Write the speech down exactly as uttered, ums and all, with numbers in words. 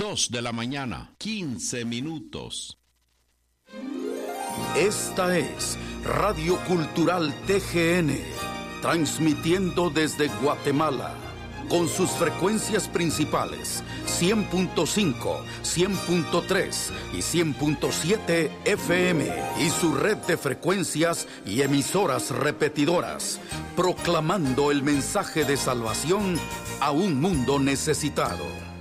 dos de la mañana, quince minutos. Esta es Radio Cultural T G N, transmitiendo desde Guatemala, con sus frecuencias principales, cien punto cinco, cien punto tres y cien punto siete F M, y su red de frecuencias y emisoras repetidoras, proclamando el mensaje de salvación a un mundo necesitado.